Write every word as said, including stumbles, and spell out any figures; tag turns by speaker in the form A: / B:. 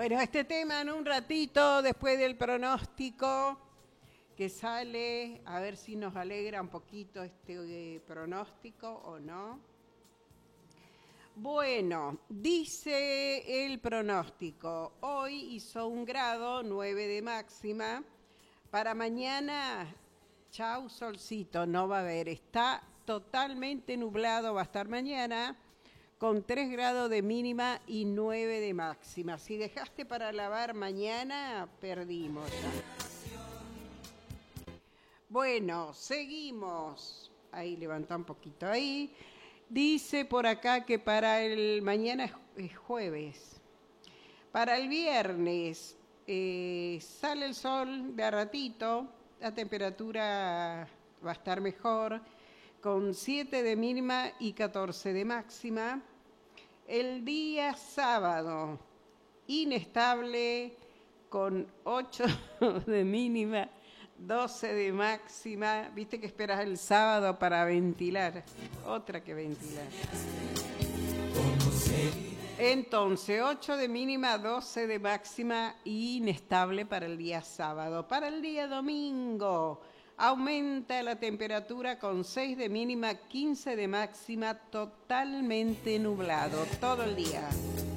A: Bueno, este tema en un ratito, después del pronóstico que sale, a ver si nos alegra un poquito este eh, pronóstico o no. Bueno, dice el pronóstico, hoy hizo un grado, nueve de máxima, para mañana, chau solcito, no va a haber, está totalmente nublado, va a estar mañana, con tres grados de mínima y nueve de máxima. Si dejaste para lavar mañana, perdimos ya. Bueno, seguimos. Ahí levanta un poquito ahí. Dice por acá que para el mañana es, es jueves. Para el viernes eh, sale el sol de a ratito. La temperatura va a estar mejor, con siete de mínima y catorce de máxima. El día sábado, inestable, con ocho de mínima, doce de máxima. Viste que esperas el sábado para ventilar. Otra que ventilar. Entonces, ocho de mínima, doce de máxima, inestable para el día sábado. Para el día domingo, aumenta la temperatura con seis de mínima, quince de máxima, totalmente nublado todo el día.